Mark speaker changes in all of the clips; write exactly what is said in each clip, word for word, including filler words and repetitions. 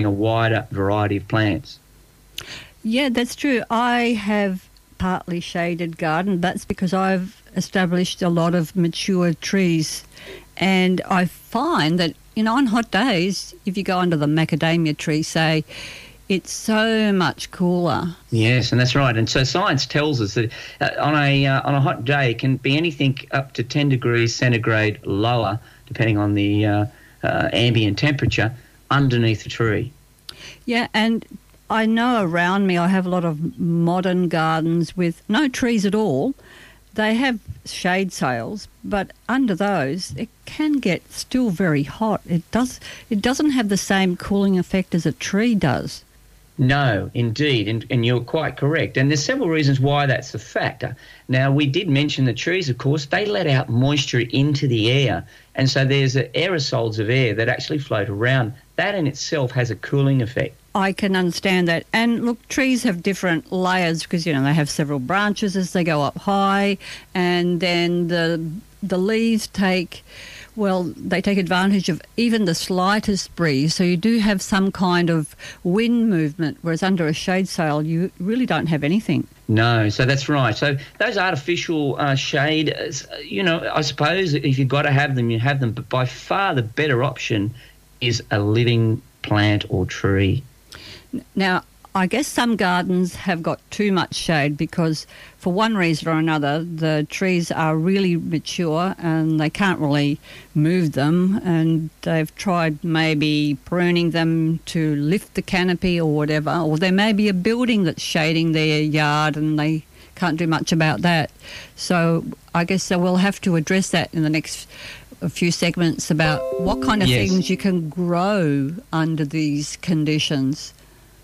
Speaker 1: a wider variety of plants.
Speaker 2: Yeah, that's true. I have partly shaded garden. That's because I've established a lot of mature trees, and I find that, you know, on hot days, if you go under the macadamia tree, say, it's so much cooler.
Speaker 1: Yes, and that's right. And so science tells us that uh, on a uh, on a hot day, it can be anything up to ten degrees centigrade lower, depending on the uh, uh, ambient temperature, underneath the tree.
Speaker 2: Yeah, and I know around me I have a lot of modern gardens with no trees at all. They have shade sails, but under those it can get still very hot. It does. It doesn't have the same cooling effect as a tree does.
Speaker 1: No, indeed, and, and you're quite correct. And there's several reasons why that's a factor. Now, we did mention the trees, of course, they let out moisture into the air, and so there's aerosols of air that actually float around. That in itself has a cooling effect.
Speaker 2: I can understand that. And look, trees have different layers because, you know, they have several branches as they go up high, and then the the leaves take, well, they take advantage of even the slightest breeze. So you do have some kind of wind movement, whereas under a shade sail, you really don't have anything.
Speaker 1: No, so that's right. So those artificial uh, shade, uh, you know, I suppose if you've got to have them, you have them. But by far the better option is a living plant or tree.
Speaker 2: Now, I guess some gardens have got too much shade because for one reason or another the trees are really mature and they can't really move them, and they've tried maybe pruning them to lift the canopy or whatever, or there may be a building that's shading their yard and they can't do much about that. So I guess so we'll have to address that in the next a few segments about what kind of
Speaker 1: Yes.
Speaker 2: things you can grow under these conditions.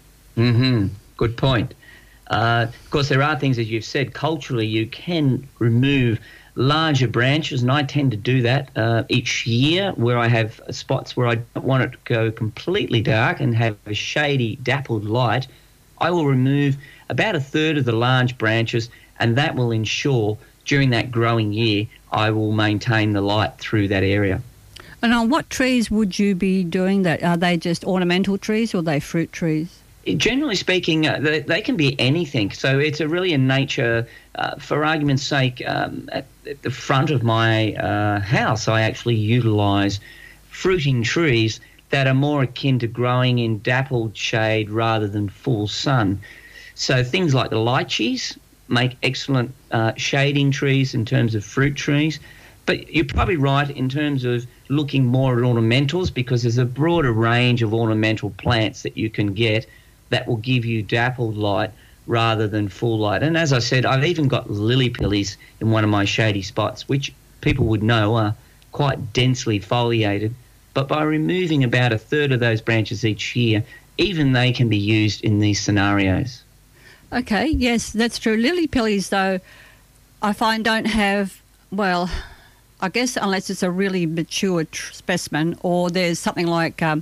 Speaker 1: Mm-hmm. Good point. Uh, of course, there are things, as you've said, culturally you can remove larger branches, and I tend to do that uh, each year where I have spots where I don't want it to go completely dark and have a shady, dappled light. I will remove about a third of the large branches, and that will ensure during that growing year I will maintain the light through that area.
Speaker 2: And on what trees would you be doing that? Are they just ornamental trees or are they fruit trees?
Speaker 1: Generally speaking, uh, they, they can be anything. So it's a really a nature, uh, for argument's sake, um, at, at the front of my uh, house, I actually utilise fruiting trees that are more akin to growing in dappled shade rather than full sun. So things like the lychees make excellent uh, shading trees in terms of fruit trees. But you're probably right in terms of looking more at ornamentals, because there's a broader range of ornamental plants that you can get that will give you dappled light rather than full light. And as I said, I've even got lily pillies in one of my shady spots, which people would know are quite densely foliated. But by removing about a third of those branches each year, even they can be used in these scenarios.
Speaker 2: Okay, yes, that's true. Lily pillies, though, I find don't have, well, I guess unless it's a really mature tr- specimen, or there's something like um,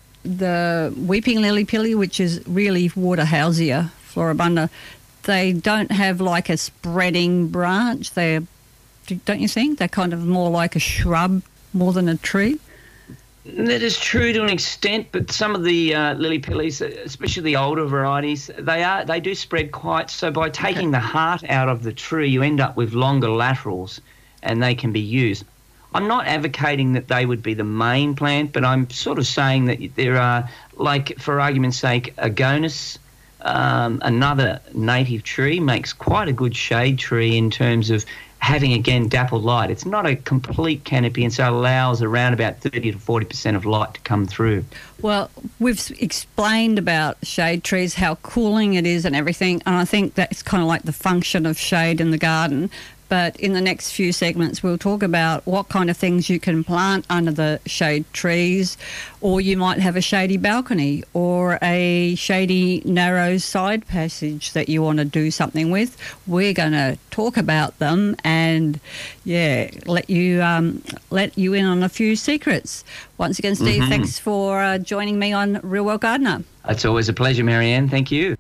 Speaker 2: the weeping lily pilly, which is really Waterhousea floribunda. They don't have like a spreading branch. They're, don't you think? They're kind of more like a shrub more than a tree.
Speaker 1: That is true to an extent, but some of the uh, lily pillies, especially the older varieties, they are they do spread quite. So by taking okay. the heart out of the tree, you end up with longer laterals, and they can be used. I'm not advocating that they would be the main plant, but I'm sort of saying that there are, like, for argument's sake, agonis, um, another native tree, makes quite a good shade tree in terms of having, again, dappled light. It's not a complete canopy, and so it allows around about thirty to forty percent of light to come through.
Speaker 2: Well, we've explained about shade trees, how cooling it is and everything, and I think that's kind of like the function of shade in the garden. But in the next few segments, we'll talk about what kind of things you can plant under the shade trees, or you might have a shady balcony or a shady narrow side passage that you want to do something with. We're going to talk about them and, yeah, let you um, let you in on a few secrets. Once again, Steve, mm-hmm. thanks for uh, joining me on Real World Gardener.
Speaker 1: It's always a pleasure, Marianne. Thank you.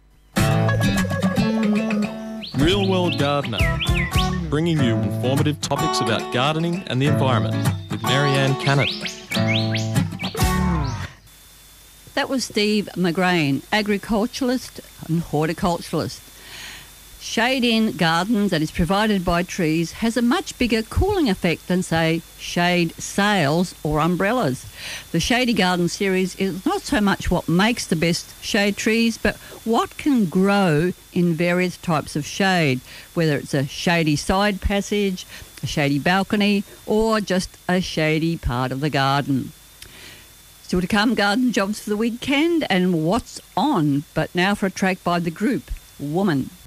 Speaker 3: Real World Gardener, bringing you informative topics about gardening and the environment with Marianne Cannon.
Speaker 2: That That was Steve McGrain, agriculturalist and horticulturalist. Shade in gardens that is provided by trees has a much bigger cooling effect than, say, shade sails or umbrellas. The Shady Garden series is not so much what makes the best shade trees, but what can grow in various types of shade, whether it's a shady side passage, a shady balcony, or just a shady part of the garden. Still to come, garden jobs for the weekend and what's on, but now for a track by the group, Woman.